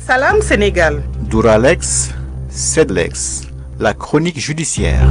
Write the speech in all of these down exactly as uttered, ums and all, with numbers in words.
Salam Sénégal. Duralex, Sedlex, la chronique judiciaire.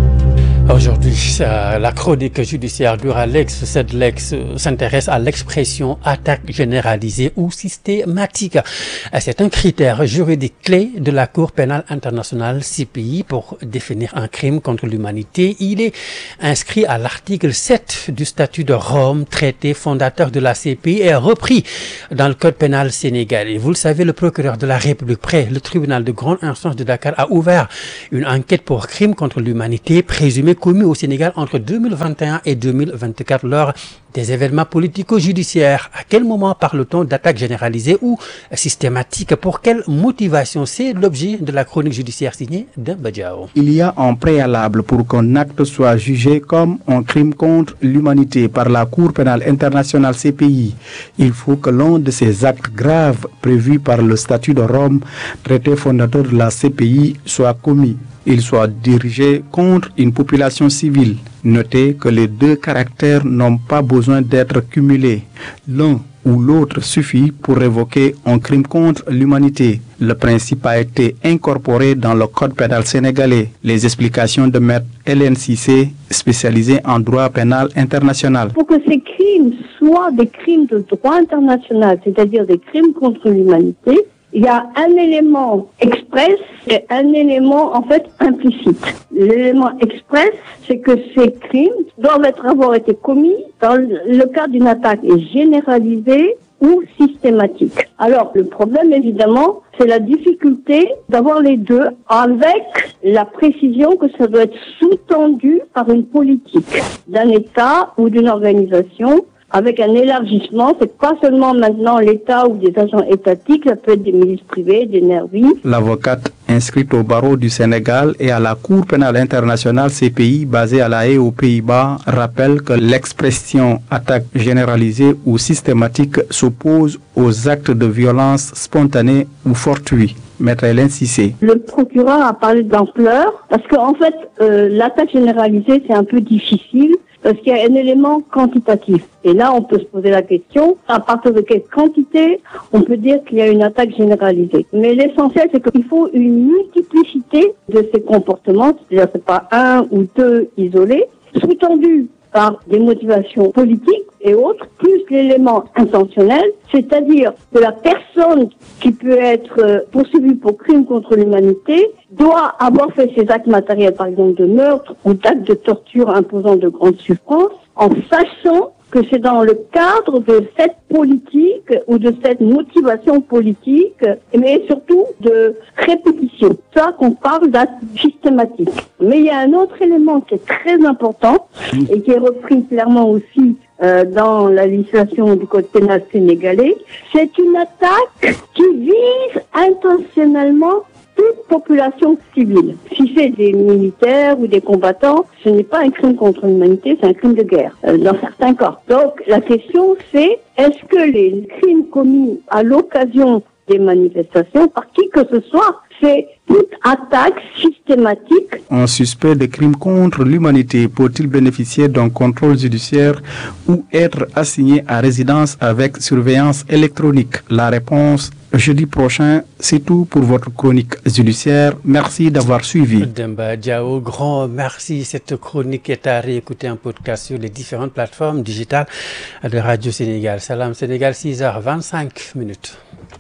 Aujourd'hui, la chronique judiciaire Duralex, Sedlex s'intéresse à l'expression attaque généralisée ou systématique. C'est un critère juridique clé de la Cour pénale internationale C P I pour définir un crime contre l'humanité. Il est inscrit à l'article sept du statut de Rome, traité fondateur de la C P I, et repris dans le code pénal sénégalais. Vous le savez, le procureur de la République près le tribunal de grande instance de Dakar a ouvert une enquête pour crime contre l'humanité présumé commis au Sénégal entre deux mille vingt et un et deux mille vingt-quatre lors des événements politico-judiciaires. À quel moment parle-t-on d'attaque généralisée ou systématique? Pour quelle motivation? C'est l'objet de la chronique judiciaire signée Demba Diao. Il y a un préalable pour qu'un acte soit jugé comme un crime contre l'humanité par la Cour pénale internationale C P I. Il faut que l'un de ces actes graves prévus par le statut de Rome, traité fondateur de la C P I, soit commis. Il soit dirigé contre une population civile. Notez que les deux caractères n'ont pas besoin d'être cumulés. L'un ou l'autre suffit pour révoquer un crime contre l'humanité. Le principe a été incorporé dans le code pénal sénégalais. Les explications de maître Hélène Cissé, spécialisée en droit pénal international. Pour que ces crimes soient des crimes de droit international, c'est-à-dire des crimes contre l'humanité, il y a un élément express et un élément en fait implicite. L'élément express, c'est que ces crimes doivent être, avoir été commis dans le cadre d'une attaque généralisée ou systématique. Alors, le problème, évidemment, c'est la difficulté d'avoir les deux avec la précision que ça doit être sous-tendu par une politique d'un État ou d'une organisation. Avec un élargissement, c'est pas seulement maintenant l'État ou des agents étatiques, ça peut être des milices privées, des nervis. L'avocate inscrite au barreau du Sénégal et à la Cour pénale internationale C P I basée à La Haye aux Pays-Bas rappelle que l'expression attaque généralisée ou systématique s'oppose aux actes de violence spontanée ou fortuits. Maître Hélène Cissé. Le procureur a parlé d'ampleur parce qu'en fait, euh, l'attaque généralisée, c'est un peu difficile. Parce qu'il y a un élément quantitatif. Et là, on peut se poser la question, à partir de quelle quantité on peut dire qu'il y a une attaque généralisée. Mais l'essentiel, c'est qu'il faut une multiplicité de ces comportements, c'est-à-dire c'est pas un ou deux isolés, sous-tendus par des motivations politiques et autres, plus l'élément intentionnel, c'est-à-dire que la personne qui peut être poursuivie pour crime contre l'humanité doit avoir fait ses actes matériels, par exemple de meurtre ou d'actes de torture imposant de grandes souffrances, en sachant que c'est dans le cadre de cette politique ou de cette motivation politique, mais surtout de répétition. Ça qu'on parle d'acte systématique. Mais il y a un autre élément qui est très important et qui est repris clairement aussi euh, dans la législation du code pénal sénégalais. C'est une attaque qui vise intentionnellement toute population civile. Si c'est des militaires ou des combattants, ce n'est pas un crime contre l'humanité, c'est un crime de guerre, euh, dans certains cas. Donc la question c'est, est-ce que les crimes commis à l'occasion des manifestations, par qui que ce soit, c'est toute attaque systématique. Un suspect de crime contre l'humanité peut-il bénéficier d'un contrôle judiciaire ou être assigné à résidence avec surveillance électronique? La réponse jeudi prochain. C'est tout pour votre chronique judiciaire. Merci d'avoir suivi. Demba Diao, grand merci. Cette chronique est à réécouter en podcast sur les différentes plateformes digitales de Radio Sénégal. Salam Sénégal, six heures vingt-cinq minutes.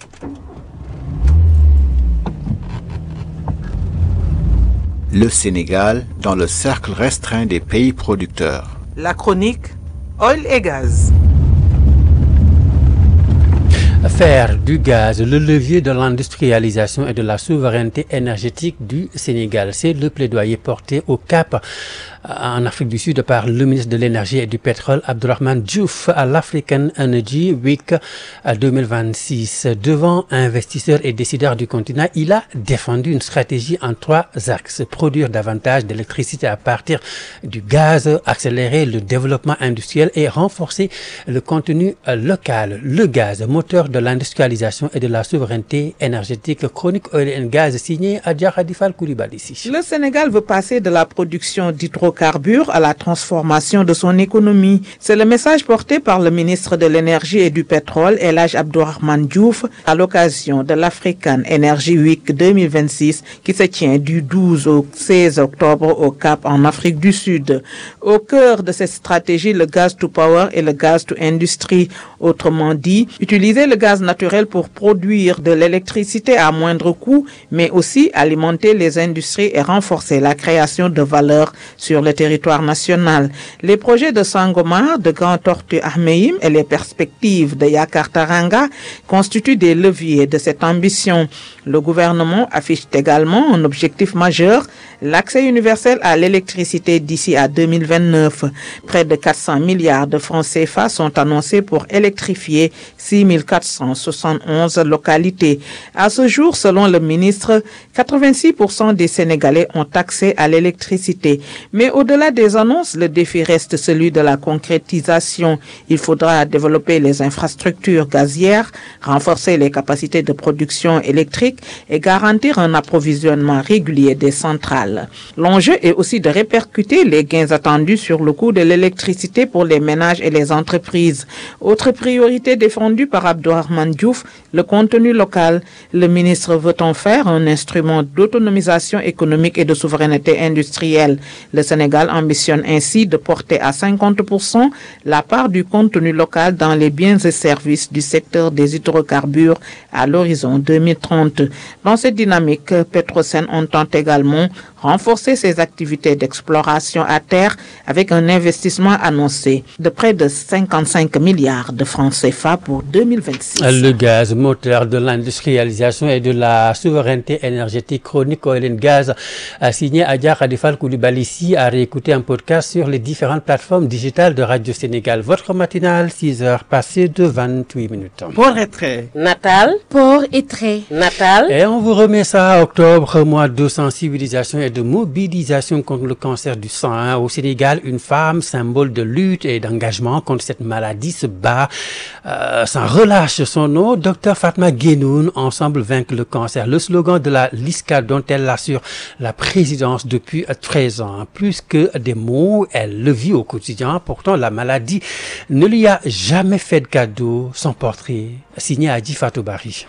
Le Sénégal dans le cercle restreint des pays producteurs. La chronique Oil et Gaz. Faire du gaz le levier de l'industrialisation et de la souveraineté énergétique du Sénégal. C'est le plaidoyer porté au Cap en Afrique du Sud par le ministre de l'Énergie et du Pétrole, Abdourahmane Diouf, à l'African Energy Week deux mille vingt-six. Devant investisseurs et décideurs du continent, il a défendu une stratégie en trois axes. Produire davantage d'électricité à partir du gaz, accélérer le développement industriel et renforcer le contenu local. Le gaz, moteur de l'industrialisation et de la souveraineté énergétique. Chronique Oil and Gaz signée Adja Khadifal Koulibaly. Le Sénégal veut passer de la production d'hydrocarbures hydrocarbures à la transformation de son économie. C'est le message porté par le ministre de l'Énergie et du Pétrole, El Hadj Abdourahmane Diouf, à l'occasion de l'African Energy Week deux mille vingt-six qui se tient du douze au seize octobre au Cap en Afrique du Sud. Au cœur de cette stratégie, le gaz to power et le gaz to industry. Autrement dit, utiliser le gaz naturel pour produire de l'électricité à moindre coût, mais aussi alimenter les industries et renforcer la création de valeur sur le territoire national. Les projets de Sangomar, de Grand Tortue Ahmeyim et les perspectives de Yakar Taranga constituent des leviers de cette ambition. Le gouvernement affiche également un objectif majeur, l'accès universel à l'électricité d'ici à deux mille vingt-neuf. Près de quatre cents milliards de francs C F A sont annoncés pour électrifier six mille quatre cent soixante-onze localités. À ce jour, selon le ministre, quatre-vingt-six pour cent des Sénégalais ont accès à l'électricité. Mais au-delà des annonces, le défi reste celui de la concrétisation. Il faudra développer les infrastructures gazières, renforcer les capacités de production électrique et garantir un approvisionnement régulier des centrales. L'enjeu est aussi de répercuter les gains attendus sur le coût de l'électricité pour les ménages et les entreprises. Autre priorité défendue par Abdourahmane Diouf, le contenu local. Le ministre veut en faire un instrument d'autonomisation économique et de souveraineté industrielle. Le Sénégal ambitionne ainsi de porter à cinquante pour cent la part du contenu local dans les biens et services du secteur des hydrocarbures à l'horizon deux mille trente. Dans cette dynamique, Petrosen entend également renforcer ses activités d'exploration à terre avec un investissement annoncé de près de cinquante-cinq milliards de francs C F A pour deux mille vingt-six. Le gaz, moteur de l'industrialisation et de la souveraineté énergétique chronique Oil and Gaz, a signé Adja Khadifal Koulibaly ici, à réécouter un podcast sur les différentes plateformes digitales de Radio Sénégal. Votre matinale, six heures passées de vingt-huit minutes. Port et trait. Natal. Port et trait. Natal. Et on vous remet ça, octobre, mois de sensibilisation et de mobilisation contre le cancer du sang. Hein. Au Sénégal, une femme, symbole de lutte et d'engagement contre cette maladie, se bat euh, sans relâche. Son nom, Docteur Fatma Guenoune, Ensemble vaincre le cancer. Le slogan de la LISCA, dont elle assure la présidence depuis treize ans. Plus que des mots, elle le vit au quotidien. Pourtant, la maladie ne lui a jamais fait de cadeau. Son portrait, signé Adji Fatou Bari.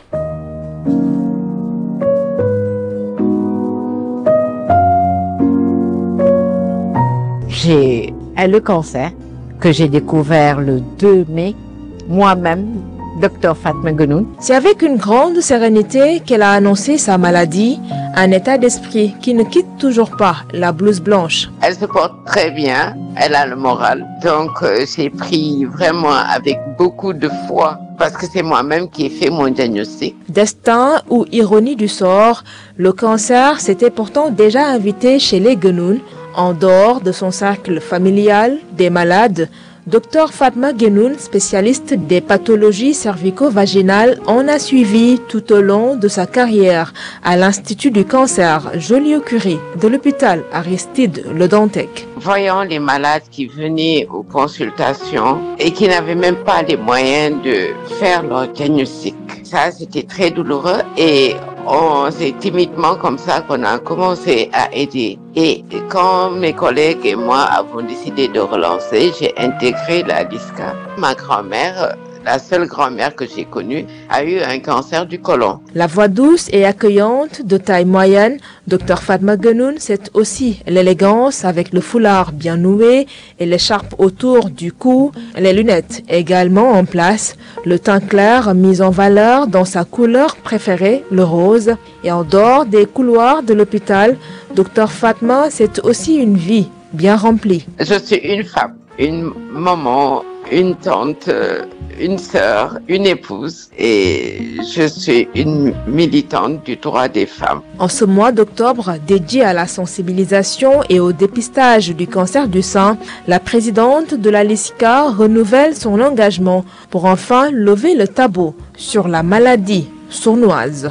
J'ai le cancer que j'ai découvert le deux mai, moi-même, Docteur Fatma Guenoune. C'est avec une grande sérénité qu'elle a annoncé sa maladie, un état d'esprit qui ne quitte toujours pas la blouse blanche. Elle se porte très bien, elle a le moral, donc euh, j'ai pris vraiment avec beaucoup de foi parce que c'est moi-même qui ai fait mon diagnostic. Destin ou ironie du sort, le cancer s'était pourtant déjà invité chez les Guenoune. En dehors de son cercle familial des malades, Docteur Fatma Guenoune, spécialiste des pathologies cervico-vaginales, en a suivi tout au long de sa carrière à l'Institut du cancer Joliot-Curie de l'hôpital Aristide Le Dantec. Voyant les malades qui venaient aux consultations et qui n'avaient même pas les moyens de faire leur diagnostic, ça c'était très douloureux et on c'est timidement comme ça qu'on a commencé à aider. Et quand mes collègues et moi avons décidé de relancer, j'ai intégré la LISCA. Ma grand-mère, la seule grand-mère que j'ai connue, a eu un cancer du côlon. La voix douce et accueillante de taille moyenne, Docteur Fatma Guenoune, c'est aussi l'élégance avec le foulard bien noué et l'écharpe autour du cou, les lunettes également en place, le teint clair mis en valeur dans sa couleur préférée, le rose. Et en dehors des couloirs de l'hôpital, Docteur Fatma, c'est aussi une vie bien remplie. Je suis une femme, une maman, une tante, une sœur, une épouse et je suis une militante du droit des femmes. En ce mois d'octobre dédié à la sensibilisation et au dépistage du cancer du sein, la présidente de la LISCA renouvelle son engagement pour enfin lever le tabou sur la maladie sournoise.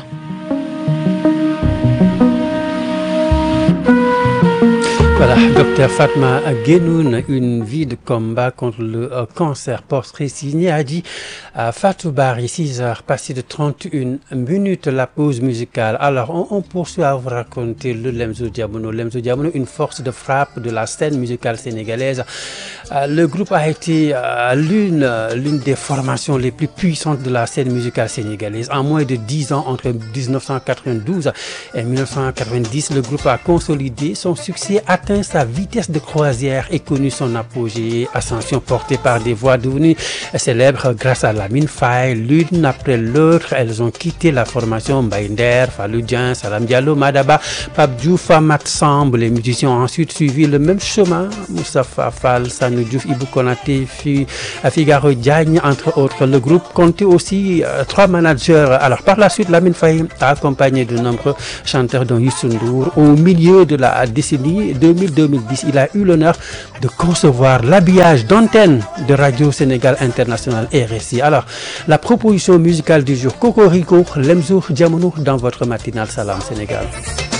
Voilà, docteur Fatma Guenoune, une vie de combat contre le euh, cancer, portrait signé a dit à Fatou Bari, six heures passées de trente et une minutes, la pause musicale. Alors, on, on poursuit à vous raconter le Lemzo Diamono. Lemzo Diamono, une force de frappe de la scène musicale sénégalaise. Euh, le groupe a été euh, l'une euh, l'une des formations les plus puissantes de la scène musicale sénégalaise. En moins de dix ans, entre dix-neuf cent quatre-vingt-douze et mille neuf cent quatre-vingt-dix, le groupe a consolidé son succès, atteint sa vitesse de croisière et connu son apogée, ascension portée par des voix devenues célèbres grâce à Lamine Faye. L'une après l'autre, elles ont quitté la formation Mbaye Nder, Fallou Dieng, Salam Diallo, Madaba, Pape Diouf, Mat Samb. Les musiciens ont ensuite suivi le même chemin. Moustapha Fall, Sanou Diouf, Ibou Konaté, Figaro Diagne, entre autres. Le groupe comptait aussi euh, trois managers. Alors par la suite, Lamine Faye a accompagné de nombreux chanteurs dont Youssou Ndour. Au milieu de la décennie deux mille deux mille dix, il a eu l'honneur de concevoir l'habillage d'antenne de Radio Sénégal International R S I. Alors, la proposition musicale du jour, Cocorico, Lemzo Diamono dans votre matinale Salam Sénégal.